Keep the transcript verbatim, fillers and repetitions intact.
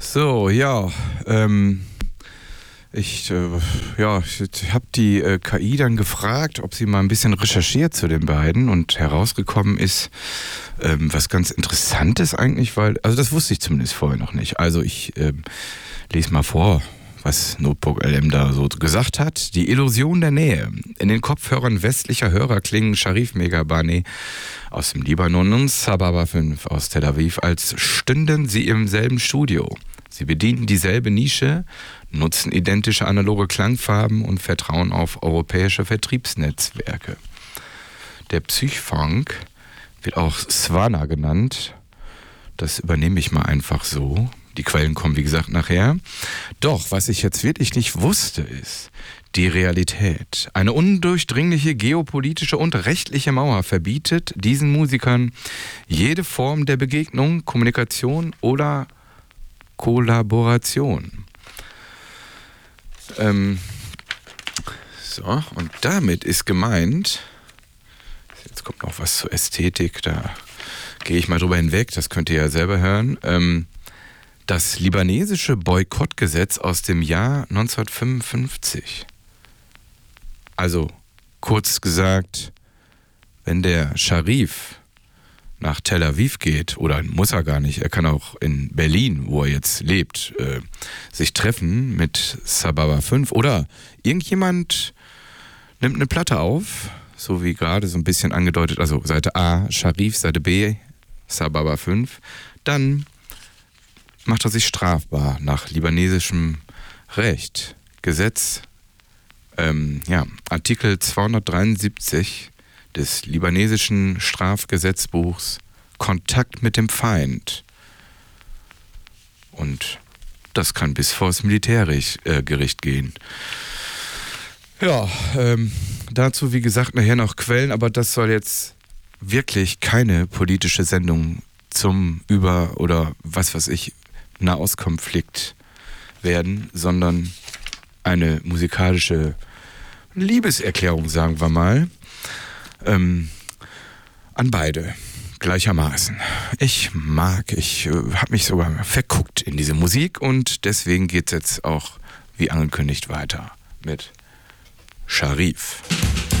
So, ja, ähm, ich, äh, ja, ich habe die äh, K I dann gefragt, ob sie mal ein bisschen recherchiert zu den beiden, und herausgekommen ist ähm, was ganz Interessantes eigentlich, weil, also das wusste ich zumindest vorher noch nicht. Also ich ähm, lese mal vor, was Notebook L M da so gesagt hat. Die Illusion der Nähe. In den Kopfhörern westlicher Hörer klingen Sharif Meghabani aus dem Libanon und Sababa fünf aus Tel Aviv, als stünden sie im selben Studio. Sie bedienen dieselbe Nische, nutzen identische analoge Klangfarben und vertrauen auf europäische Vertriebsnetzwerke. Der Psychfunk wird auch Swana genannt. Das übernehme ich mal einfach so. Die Quellen kommen, wie gesagt, nachher. Doch, was ich jetzt wirklich nicht wusste, ist die Realität. Eine undurchdringliche geopolitische und rechtliche Mauer verbietet diesen Musikern jede Form der Begegnung, Kommunikation oder Kollaboration. Ähm, so, und damit ist gemeint, jetzt kommt noch was zur Ästhetik, da gehe ich mal drüber hinweg, das könnt ihr ja selber hören, ähm, das libanesische Boykottgesetz aus dem Jahr neunzehnhundertfünfundfünfzig. Also, kurz gesagt, wenn der Sharif nach Tel Aviv geht, oder muss er gar nicht, er kann auch in Berlin, wo er jetzt lebt, äh, sich treffen mit Sababa fünf, oder irgendjemand nimmt eine Platte auf, so wie gerade so ein bisschen angedeutet, also Seite A Sharif, Seite B Sababa fünf, dann macht er sich strafbar nach libanesischem Recht. Gesetz, ähm, ja, Artikel zweihundertdreiundsiebzig des libanesischen Strafgesetzbuchs, Kontakt mit dem Feind. Und das kann bis vor das Militärgericht äh, Gericht gehen. Ja, ähm, dazu wie gesagt nachher noch Quellen, aber das soll jetzt wirklich keine politische Sendung zum Über- oder was weiß ich, Nahostkonflikt werden, sondern eine musikalische Liebeserklärung, sagen wir mal, ähm, an beide gleichermaßen. Ich mag, ich äh, habe mich sogar verguckt in diese Musik, und deswegen geht es jetzt auch, wie angekündigt, weiter mit Sharif.